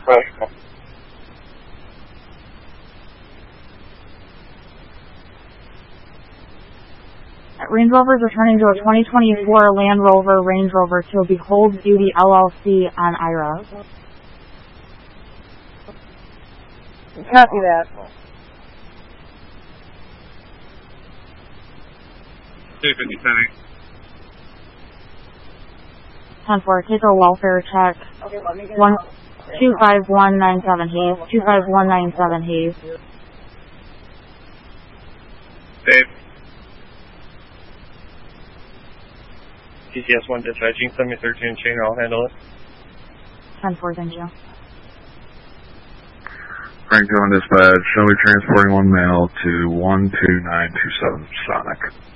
Right. Range Rover is returning to a 2024 Land Rover Range Rover to Behold Beauty LLC on IRA. Copy that. 257. 10-4, take a welfare check. 25197 Hayes. 25197 Hayes. Dave. TCS 1 dispatching 7013 chain, I'll handle it. 10-4, thank you. Frank on dispatch, shall be transporting one male to 12927 Sonic.